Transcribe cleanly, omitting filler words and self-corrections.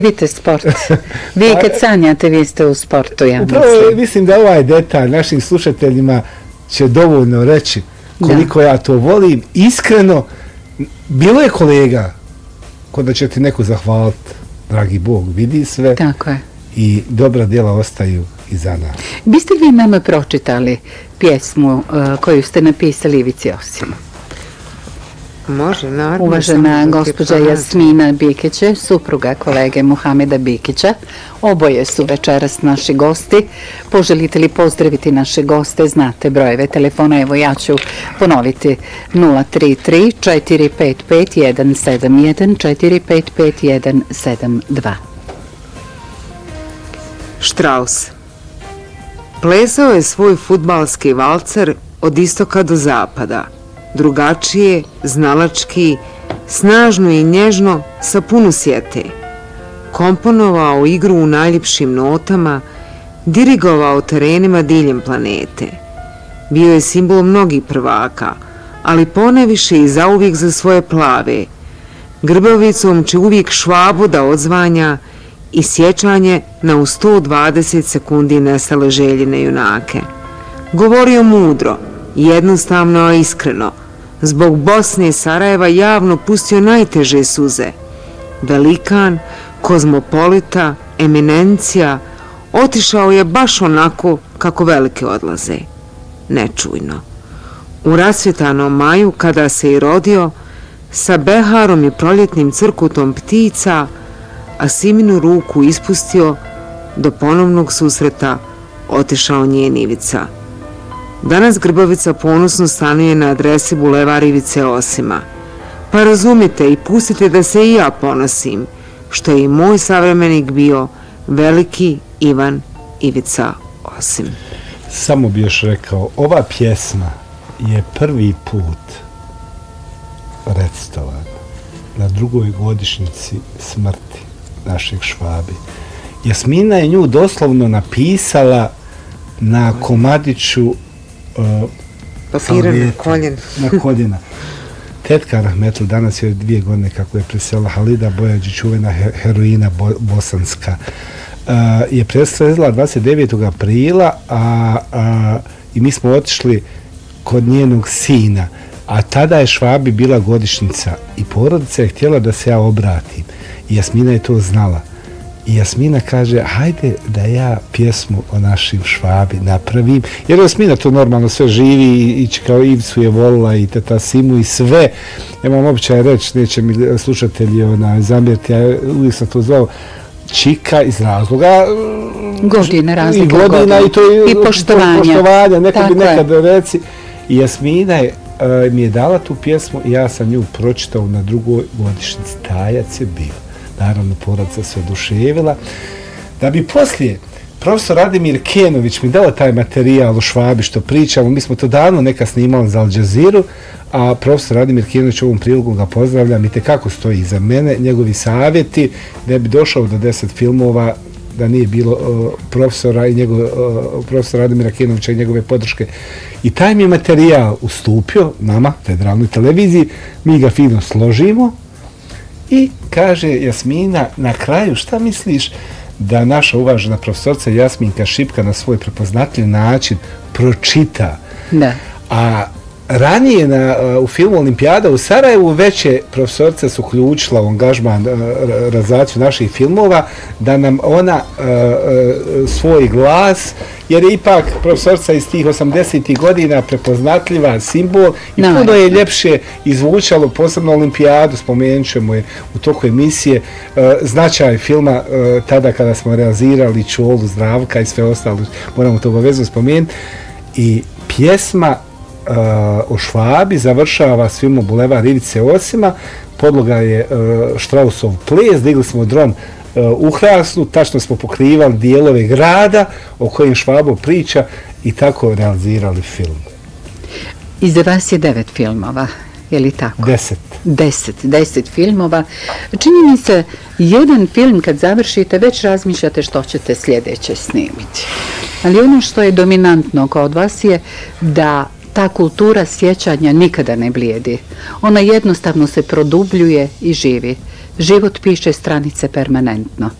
Vidite sport. Vi kad sanjate, vi ste u sportu, ja mislim. Upravo mislim da ovaj detalj našim slušateljima će dovoljno reći koliko ja to volim. Iskreno, bilo je kolega kada će ti neko zahvaliti, dragi Bog vidi sve. Tako je. I dobra djela ostaju iza nas. Biste li vi nama pročitali pjesmu koju ste napisali Ivici Osimu? Može, naravno. Uvažena gospođa Jasmina Bikiće, supruga kolege Muhameda Bikića. Oboje su večeras naši gosti. Poželite li pozdraviti naše goste? Znate brojeve telefona. Evo ja ću ponoviti 033 455 171 455 172. Strauss. Plesao je svoj fudbalski valcer od istoka do zapada. Drugačije, znalački, snažno i nježno, sa puno sjete. Komponovao igru u najljepšim notama, dirigovao terenima diljem planete. Bio je simbol mnogih prvaka, ali poneviše i zauvijek za svoje plave. Grbavicom će uvijek Švabu da odzvanja i sjećanje na u 120 sekundi nestale željene junake. Govorio mudro, jednostavno, a iskreno. Zbog Bosne i Sarajeva javno pustio najteže suze. Velikan, kozmopolita, eminencija, otišao je baš onako kako velike odlaze. Nečujno. U rasvjetanom maju, kada se i rodio, sa beharom i proljetnim crkutom ptica, a Siminu ruku ispustio, do ponovnog susreta otišao njen Ivica. Danas Grbavica ponosno stanuje na adresi Bulevar Ivice Osima. Pa razumite i pustite da se i ja ponosim, što je i moj savremenik bio veliki Ivan Ivica Osim. Samo bi još rekao, ova pjesma je prvi put recitovana na drugoj godišnjici smrti našeg Švabi. Jasmina je nju doslovno napisala na komadiću papira na koljena. Tetka Rahmetli, danas je 2 godine kako je preselila, Halida Bojađić, čuvena heroina bosanska, je preselila 29. aprila i mi smo otišli kod njenog sina, a tada je Švabi bila godišnjica i porodica je htjela da se ja obratim i Jasmina je to znala. I Jasmina kaže, hajde da ja pjesmu o našim Švabi napravim, jer Jasmina to normalno sve živi i kao Ivcu je volila i teta Simu i sve. Ja imam običaj reći, neće mi slušatelji zamjeriti, ja uvijek sam to zvao Čika iz razloga godina i poštovanja, neka bi nekad reci. I Jasmina mi je dala tu pjesmu i ja sam nju pročitao na drugoj godišnjici. Tajac je bio. Naravno, porodica se oduševila. Da bi poslije profesor Radimir Kenović mi dao taj materijal o Švabi što pričamo, mi smo to davno neka snimali za Al Jazeeru, a profesor Radimir Kenović ovom prilikom ga pozdravljam i tekako stoji iza mene, njegovi savjeti, da bi došao do 10 filmova, da nije bilo profesora i profesora Radimira Kenovića i njegove podrške. I taj mi je materijal ustupio nama, federalnoj televiziji, mi ga fino složimo i kaže Jasmina na kraju, šta misliš da naša uvažena profesorca Jasminka Šipka na svoj prepoznatljiv način pročita? Da. A ranije u filmu Olimpijada u Sarajevu već je profesorca su uključila u angažman realizaciju naših filmova da nam ona svoj glas, jer je ipak profesorca iz tih 80-ih godina prepoznatljiva simbol i puno je ljepše izvučalo, posebno Olimpijadu, spomenut ćemo je u toku emisije, značaj filma tada kada smo realizirali Čolu, Zdravka i sve ostalo, moramo to obavezno spomenuti. I pjesma o Švabi završava s filmom Bulevar Ivice Osima, podloga je Straussov ples, digli smo dron u Hrasnu, tačno smo pokrivali dijelove grada o kojim Švabo priča i tako realizirali film. Iza vas je 9 filmova, je li tako? 10 filmova. Čini mi se, jedan film kad završite već razmišljate što ćete sljedeće snimiti. Ali ono što je dominantno kod vas je da ta kultura sjećanja nikada ne blijedi. Ona jednostavno se produbljuje i živi. Život piše stranice permanentno.